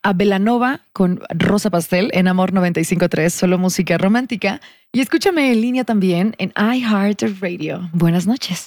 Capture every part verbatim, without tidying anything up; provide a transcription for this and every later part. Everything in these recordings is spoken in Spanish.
a Belanova con Rosa Pastel en Amor noventa y cinco punto tres, solo música romántica. Y escúchame en línea también en iHeartRadio. Buenas noches.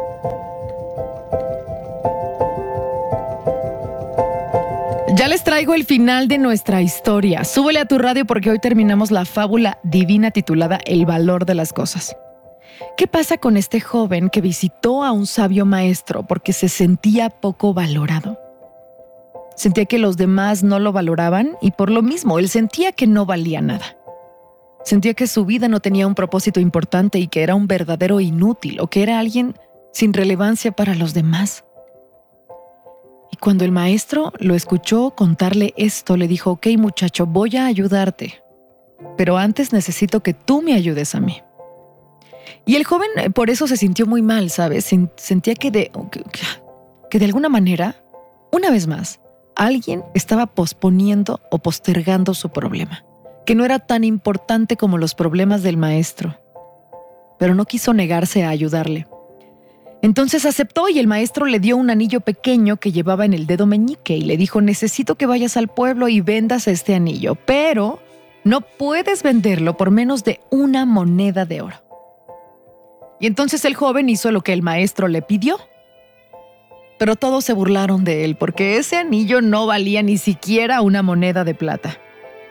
Ya les traigo el final de nuestra historia. Súbele a tu radio porque hoy terminamos la fábula divina titulada El valor de las cosas. ¿Qué pasa con este joven que visitó a un sabio maestro porque se sentía poco valorado? Sentía que los demás no lo valoraban y por lo mismo él sentía que no valía nada. Sentía que su vida no tenía un propósito importante y que era un verdadero inútil o que era alguien sin relevancia para los demás. Y cuando el maestro lo escuchó contarle esto, le dijo: ok, muchacho, voy a ayudarte, pero antes necesito que tú me ayudes a mí. Y el joven por eso se sintió muy mal, ¿sabes? Sentía que de, que de alguna manera, una vez más, alguien estaba posponiendo o postergando su problema, que no era tan importante como los problemas del maestro, pero no quiso negarse a ayudarle. Entonces aceptó y el maestro le dio un anillo pequeño que llevaba en el dedo meñique y le dijo: necesito que vayas al pueblo y vendas este anillo, pero no puedes venderlo por menos de una moneda de oro. Y entonces el joven hizo lo que el maestro le pidió. Pero todos se burlaron de él porque ese anillo no valía ni siquiera una moneda de plata.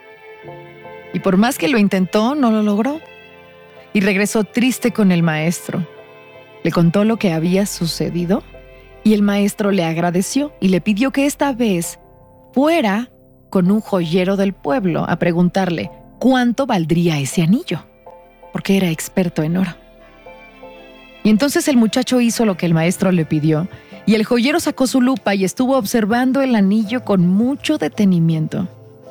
Y por más que lo intentó, no lo logró. Y regresó triste con el maestro. Le contó lo que había sucedido y el maestro le agradeció y le pidió que esta vez fuera con un joyero del pueblo a preguntarle cuánto valdría ese anillo, porque era experto en oro. Y entonces el muchacho hizo lo que el maestro le pidió y el joyero sacó su lupa y estuvo observando el anillo con mucho detenimiento.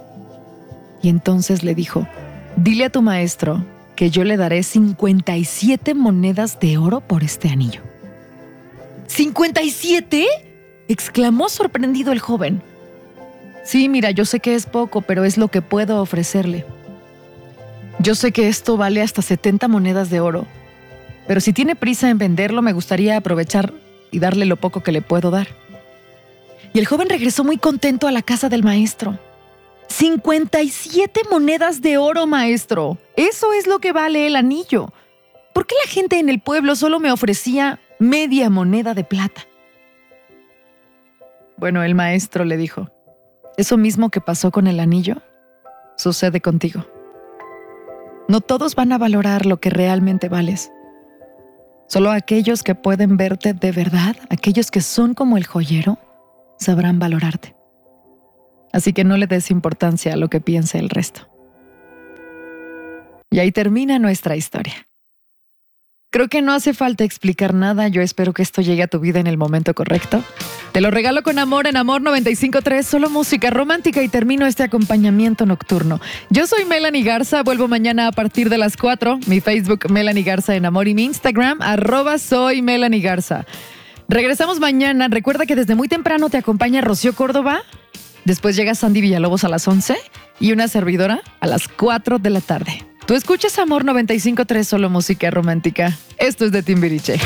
Y entonces le dijo: dile a tu maestro que yo le daré cincuenta y siete monedas de oro por este anillo. ¿cincuenta y siete? Exclamó sorprendido el joven. Sí, mira, yo sé que es poco, pero es lo que puedo ofrecerle. Yo sé que esto vale hasta setenta monedas de oro, pero si tiene prisa en venderlo, me gustaría aprovechar y darle lo poco que le puedo dar. Y el joven regresó muy contento a la casa del maestro. cincuenta y siete monedas de oro, maestro. Eso es lo que vale el anillo. ¿Por qué la gente en el pueblo solo me ofrecía media moneda de plata? Bueno, el maestro le dijo: eso mismo que pasó con el anillo, sucede contigo. No todos van a valorar lo que realmente vales. Solo aquellos que pueden verte de verdad, aquellos que son como el joyero, sabrán valorarte. Así que no le des importancia a lo que piense el resto. Y ahí termina nuestra historia. Creo que no hace falta explicar nada. Yo espero que esto llegue a tu vida en el momento correcto. Te lo regalo con amor en Amor noventa y cinco punto tres, solo música romántica, y termino este acompañamiento nocturno. Yo soy Melanie Garza, vuelvo mañana a partir de las cuatro. Mi Facebook, Melanie Garza en Amor, y mi Instagram, arroba soy Melanie Garza. Regresamos mañana. Recuerda que desde muy temprano te acompaña Rocío Córdoba. Después llega Sandy Villalobos a las once y una servidora a las cuatro de la tarde. Tú escuchas Amor noventa y cinco punto tres, solo música romántica. Esto es de Timbiriche.